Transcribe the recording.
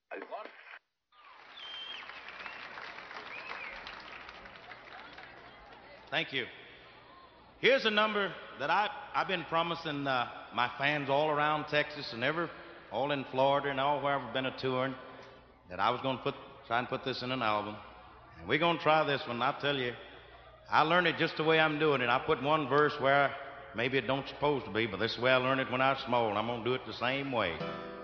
Thank you. Here's a number that I've been promising my fans all around Texas and all in Florida and all where I've been a touring, that I was going to try and put this in an album. And we're going to try this one. I tell you, I learned it just the way I'm doing it. I put one verse where maybe it don't supposed to be, but this is the way I learned it when I was small, and I'm going to do it the same way.